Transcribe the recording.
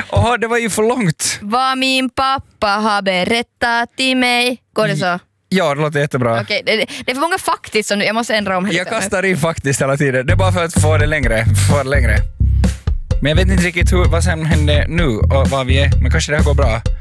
Åh, det var ju för långt. Vad min pappa har berättat till mig. Går det så? Ja, det låter jättebra. Okej, det är för många faktiskt som jag måste ändra om. Jag kastar in faktiskt hela tiden. Det är bara för att få det längre. Men jag vet inte riktigt vad som händer nu och var vi är. Men kanske det här går bra.